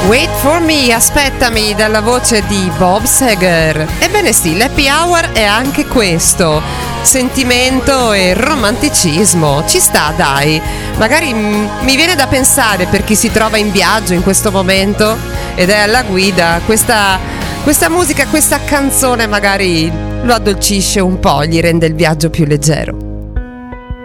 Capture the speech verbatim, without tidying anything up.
Wait for me, aspettami, dalla voce di Bob Seger. Ebbene sì, l'happy hour è anche questo, sentimento e romanticismo. Ci sta, dai. Magari m- mi viene da pensare, per chi si trova in viaggio in questo momento ed è alla guida, questa, questa musica, questa canzone magari lo addolcisce un po', gli rende il viaggio più leggero.